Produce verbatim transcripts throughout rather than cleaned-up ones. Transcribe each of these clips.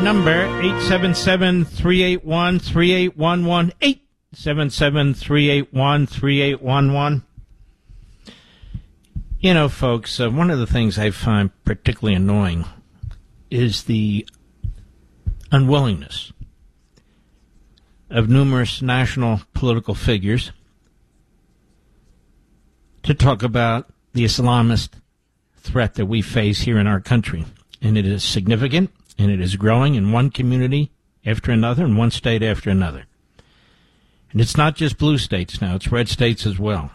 Number eight seven seven, three eight one, three eight one one, eight seven seven, three eight one, three eight one one. You know, folks, uh, one of the things I find particularly annoying is the unwillingness of numerous national political figures to talk about the Islamist threat that we face here in our country. And it is significant, and it is growing in one community after another, in one state after another. And it's not just blue states now, it's red states as well.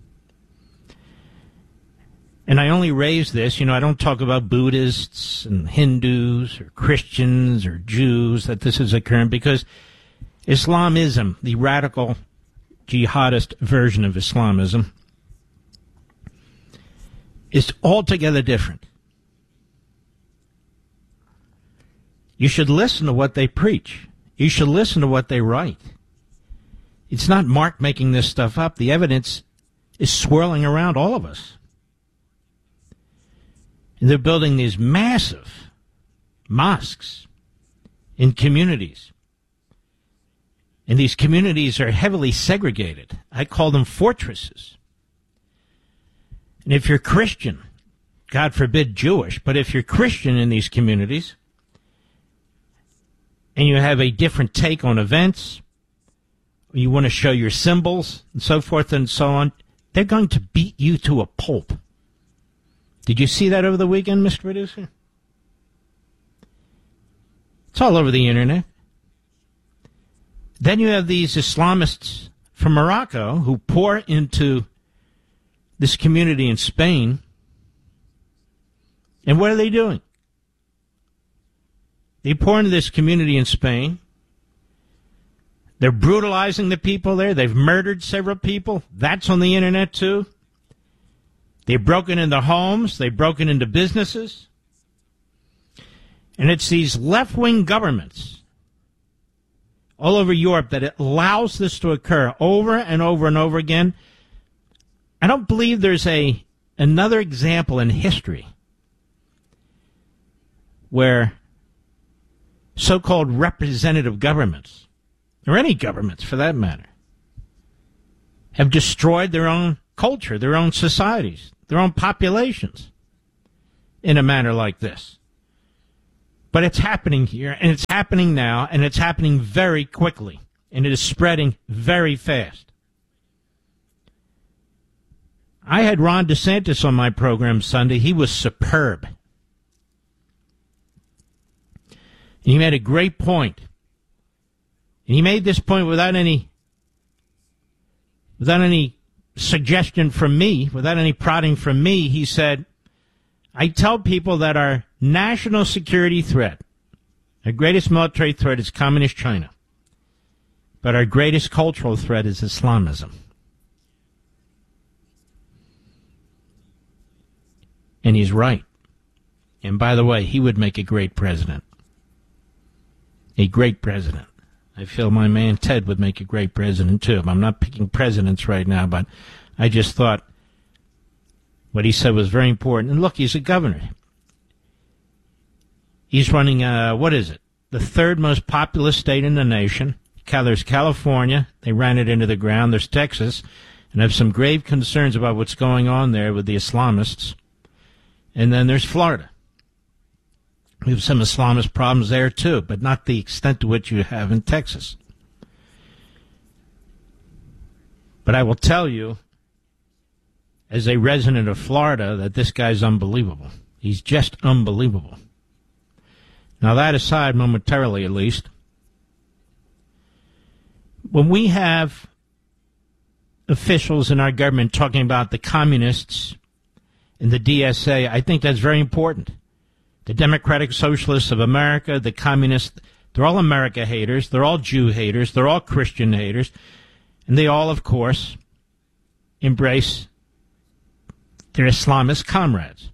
And I only raise this, you know, I don't talk about Buddhists and Hindus or Christians or Jews that this is occurring, because Islamism, the radical jihadist version of Islamism, is altogether different. You should listen to what they preach. You should listen to what they write. It's not Mark making this stuff up. The evidence is swirling around all of us. And they're building these massive mosques in communities. And these communities are heavily segregated. I call them fortresses. And if you're Christian, God forbid Jewish, but if you're Christian in these communities, and you have a different take on events, or you want to show your symbols, and so forth and so on, they're going to beat you to a pulp. Did you see that over the weekend, Mister Producer? It's all over the internet. Then you have these Islamists from Morocco who pour into this community in Spain. And what are they doing? They pour into this community in Spain. They're brutalizing the people there. They've murdered several people. That's on the internet, too. They've broken into homes. They've broken into businesses. And it's these left-wing governments all over Europe that allows this to occur over and over and over again. I don't believe there's a another example in history where so-called representative governments, or any governments for that matter, have destroyed their own culture, their own societies, their own populations in a manner like this. But it's happening here, and it's happening now, and it's happening very quickly, and it is spreading very fast. I had Ron DeSantis on my program Sunday. He was superb. And he made a great point. And he made this point without any without any suggestion from me, without any prodding from me. He said, I tell people that our national security threat, our greatest military threat is communist China. But our greatest cultural threat is Islamism. And he's right. And by the way, he would make a great president. A great president. I feel my man Ted would make a great president, too. I'm not picking presidents right now, but I just thought what he said was very important. And look, he's a governor. He's running, uh, what is it? The third most populous state in the nation. There's California. They ran it into the ground. There's Texas. And I have some grave concerns about what's going on there with the Islamists. And then there's Florida. We have some Islamist problems there, too, but not the extent to which you have in Texas. But I will tell you, as a resident of Florida, that this guy's unbelievable. He's just unbelievable. Now, that aside, momentarily at least, when we have officials in our government talking about the communists and the D S A, I think that's very important. The Democratic Socialists of America, the communists, they're all America haters, they're all Jew haters, they're all Christian haters, and they all, of course, embrace their Islamist comrades.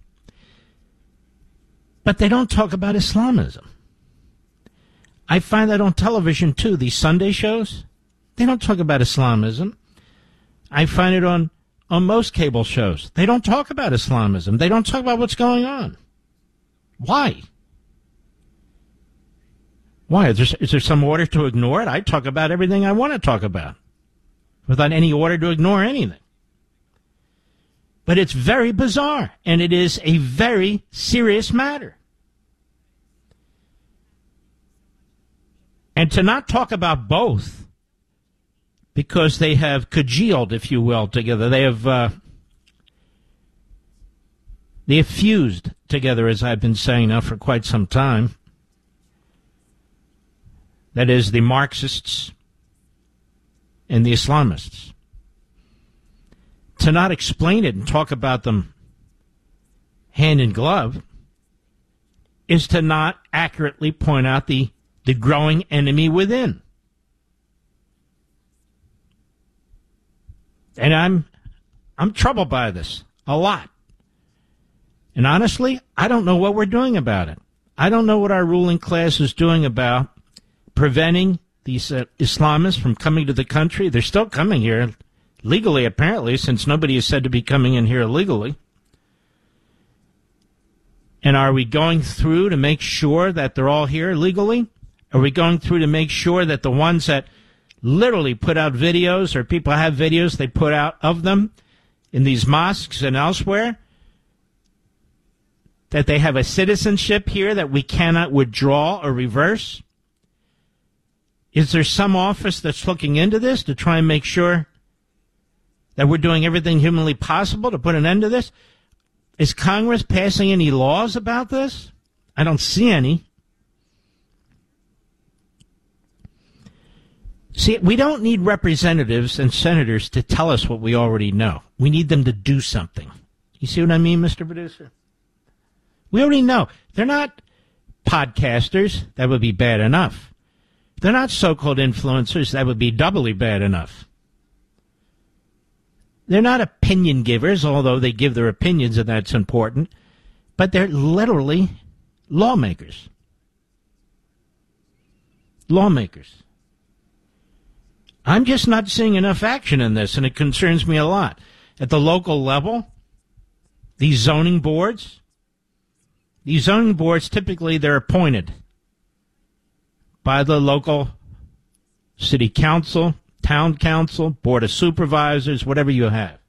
But they don't talk about Islamism. I find that on television, too, these Sunday shows, they don't talk about Islamism. I find it on, on most cable shows. They don't talk about Islamism. They don't talk about what's going on. Why? Why? Is there, is there some order to ignore it? I talk about everything I want to talk about without any order to ignore anything. But it's very bizarre, and it is a very serious matter. And to not talk about both, because they have congealed, if you will, together. They have uh, they have fused together, as I've been saying now for quite some time. That is, the Marxists and the Islamists. To not explain it and talk about them hand in glove is to not accurately point out the, the growing enemy within. And I'm I'm troubled by this a lot. And honestly, I don't know what we're doing about it. I don't know what our ruling class is doing about preventing these uh, Islamists from coming to the country. They're still coming here legally, apparently, since nobody is said to be coming in here illegally. And are we going through to make sure that they're all here legally? Are we going through to make sure that the ones that literally put out videos, or people have videos they put out of them in these mosques and elsewhere, that they have a citizenship here that we cannot withdraw or reverse? Is there some office that's looking into this to try and make sure that we're doing everything humanly possible to put an end to this? Is Congress passing any laws about this? I don't see any. See, we don't need representatives and senators to tell us what we already know. We need them to do something. You see what I mean, Mister Producer? We already know. They're not podcasters. That would be bad enough. They're not so-called influencers. That would be doubly bad enough. They're not opinion givers, although they give their opinions, and that's important. But they're literally lawmakers. Lawmakers. I'm just not seeing enough action in this, and it concerns me a lot. At the local level, these zoning boards, these zoning boards, typically they're appointed by the local city council, town council, board of supervisors, whatever you have.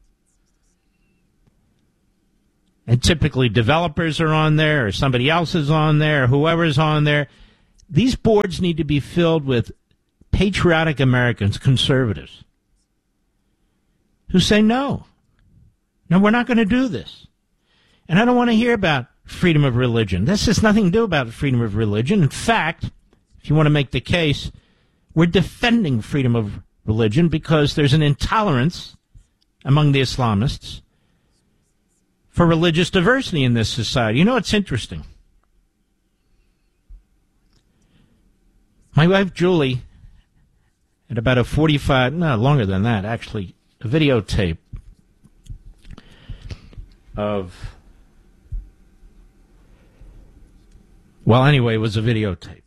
And typically developers are on there, or somebody else is on there, or whoever's on there. These boards need to be filled with patriotic Americans, conservatives, who say no. No, we're not going to do this. And I don't want to hear about freedom of religion. This has nothing to do about freedom of religion. In fact, if you want to make the case, we're defending freedom of religion because there's an intolerance among the Islamists for religious diversity in this society. You know, it's interesting. My wife, Julie, at about a forty-five, no, longer than that, actually, a videotape of, well, anyway, it was a videotape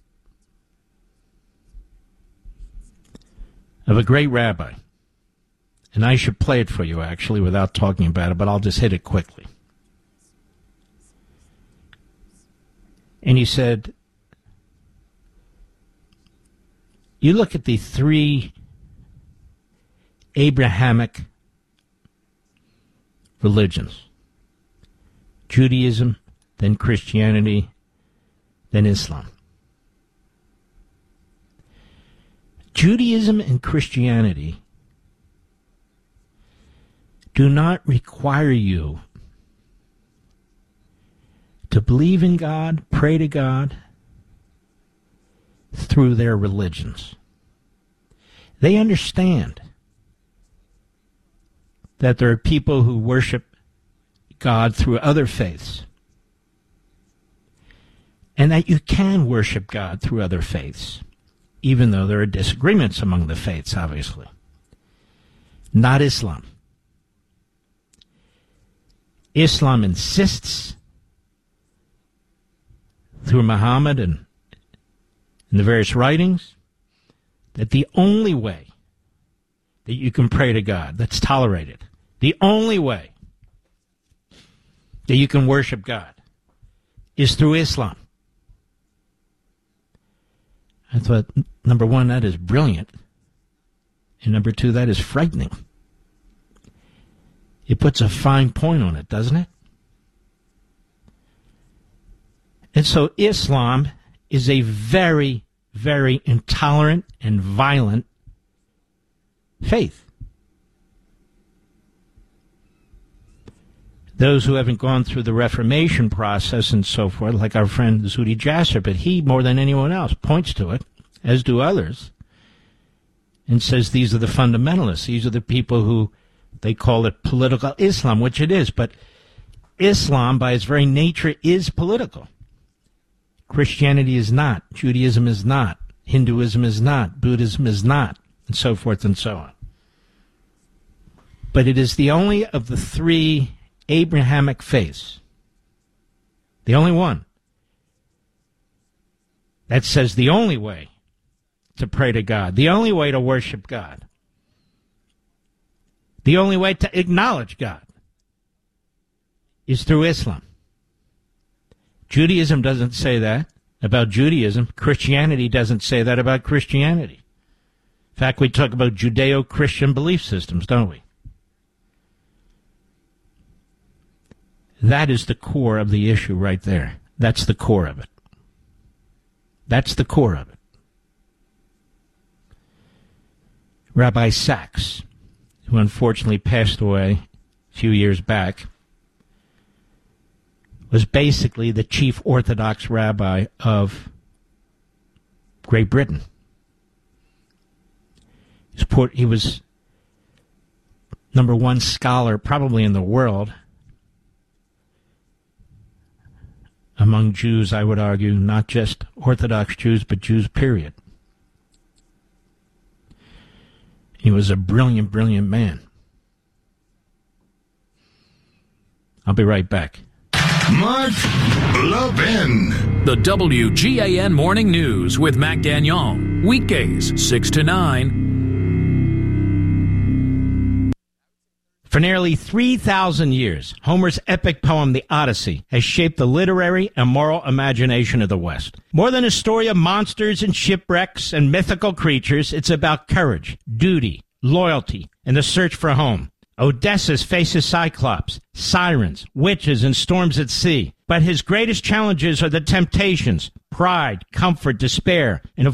of a great rabbi. And I should play it for you, actually, without talking about it, but I'll just hit it quickly. And he said, you look at the three Abrahamic religions, Judaism, then Christianity, then Islam. Judaism and Christianity do not require you to believe in God, pray to God, through their religions. They understand that there are people who worship God through other faiths, and that you can worship God through other faiths, even though there are disagreements among the faiths, obviously. Not Islam. Islam insists, through Muhammad and in the various writings, that the only way that you can pray to God, that's tolerated, the only way that you can worship God is through Islam. I thought, number one, that is brilliant. And number two, that is frightening. It puts a fine point on it, doesn't it? And so Islam is a very, very intolerant and violent faith. Those who haven't gone through the Reformation process and so forth, like our friend Zuhdi Jasser, but he, more than anyone else, points to it, as do others, and says these are the fundamentalists. These are the people who, they call it political Islam, which it is, but Islam, by its very nature, is political. Christianity is not. Judaism is not. Hinduism is not. Buddhism is not, and so forth and so on. But it is the only of the three Abrahamic faiths, the only one, that says the only way to pray to God, the only way to worship God, the only way to acknowledge God is through Islam. Judaism doesn't say that about Judaism. Christianity doesn't say that about Christianity. In fact, we talk about Judeo-Christian belief systems, don't we? That is the core of the issue right there. That's the core of it. That's the core of it. Rabbi Sachs, who unfortunately passed away a few years back, was basically the chief Orthodox rabbi of Great Britain. He was number one scholar probably in the world among Jews, I would argue, not just Orthodox Jews, but Jews, period. He was a brilliant, brilliant man. I'll be right back. Mark Levin. The W G A N Morning News with Mac Gagnon. Weekdays, six to nine. For nearly three thousand years, Homer's epic poem, The Odyssey, has shaped the literary and moral imagination of the West. More than a story of monsters and shipwrecks and mythical creatures, it's about courage, duty, loyalty, and the search for home. Odysseus faces Cyclops, sirens, witches, and storms at sea. But his greatest challenges are the temptations, pride, comfort, despair, and